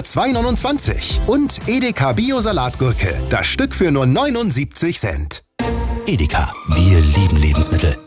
2,29 und Edeka Bio-Salatgurke, das Stück für nur 79 Cent. Edeka, wir lieben Lebensmittel.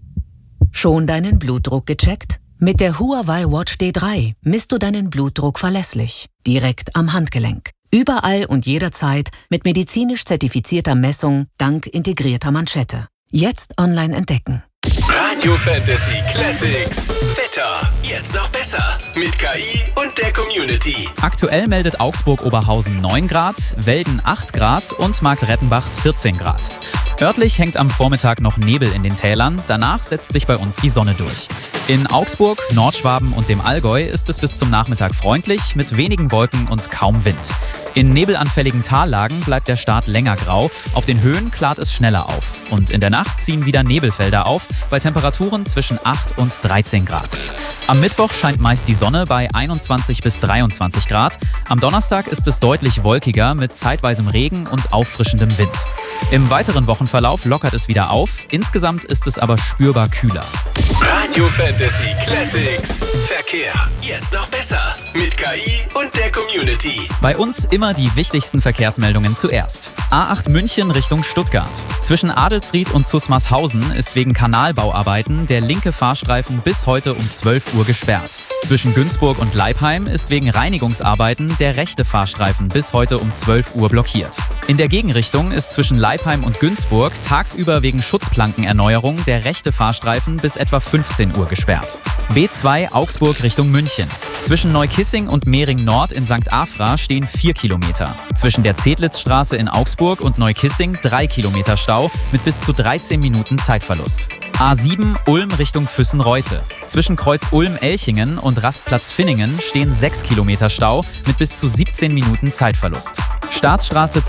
Schon deinen Blutdruck gecheckt? Mit der Huawei Watch D3 misst du deinen Blutdruck verlässlich, direkt am Handgelenk. Überall und jederzeit mit medizinisch zertifizierter Messung dank integrierter Manschette. Jetzt online entdecken. Radio Fantasy Classics. Wetter. Jetzt noch besser. Mit KI und der Community. Aktuell meldet Augsburg-Oberhausen 9 Grad, Welden 8 Grad und Marktrettenbach 14 Grad. Örtlich hängt am Vormittag noch Nebel in den Tälern, danach setzt sich bei uns die Sonne durch. In Augsburg, Nordschwaben und dem Allgäu ist es bis zum Nachmittag freundlich, mit wenigen Wolken und kaum Wind. In nebelanfälligen Tallagen bleibt der Start länger grau, auf den Höhen klart es schneller auf. Und in der Nacht ziehen wieder Nebelfelder auf, bei Temperaturen zwischen 8 und 13 Grad. Am Mittwoch scheint meist die Sonne bei 21 bis 23 Grad. Am Donnerstag ist es deutlich wolkiger mit zeitweisem Regen und auffrischendem Wind. Im weiteren Wochenverlauf lockert es wieder auf, insgesamt ist es aber spürbar kühler. Radio Fantasy Classics. Verkehr. Jetzt noch besser. Mit KI und der Community. Bei uns immer die wichtigsten Verkehrsmeldungen zuerst. A8 München Richtung Stuttgart. Zwischen Adelsried und Zusmarshausen ist wegen Kanalbauarbeiten der linke Fahrstreifen bis heute um 12 Uhr gesperrt. Zwischen Günzburg und Leipheim ist wegen Reinigungsarbeiten der rechte Fahrstreifen bis heute um 12 Uhr blockiert. In der Gegenrichtung ist zwischen Leipheim und Günzburg tagsüber wegen Schutzplankenerneuerung der rechte Fahrstreifen bis etwa 15 Uhr gesperrt. B2 Augsburg Richtung München. Zwischen Neukissing und Mehring Nord in St. Afra stehen 4 Kilometer. Zwischen der Zedlitzstraße in Augsburg und Neukissing 3 Kilometer Stau mit bis zu 13 Minuten Zeitverlust. A7 Ulm Richtung Füssen-Reute. Zwischen Kreuz Ulm-Elchingen und Rastplatz Finningen stehen 6 Kilometer Stau mit bis zu 17 Minuten Zeitverlust. Staatsstraße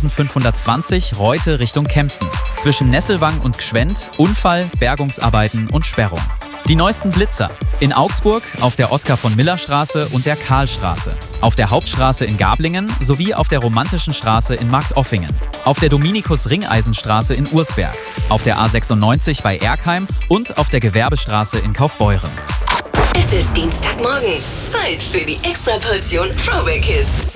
2520 Reute Richtung Kempten. Zwischen Nesselwang und Gschwend Unfall, Bergungsarbeiten und Sperrung. Die neuesten Blitzer. In Augsburg auf der Oskar-von-Miller-Straße und der Karlstraße. Auf der Hauptstraße in Gablingen sowie auf der Romantischen Straße in Marktoffingen. Auf der Dominikus-Ringeisenstraße in Ursberg. Auf der A96 bei Erkheim und auf der Gewerbestraße in Kaufbeuren. Es ist Dienstagmorgen. Zeit für die Extraportion Throwback Hits.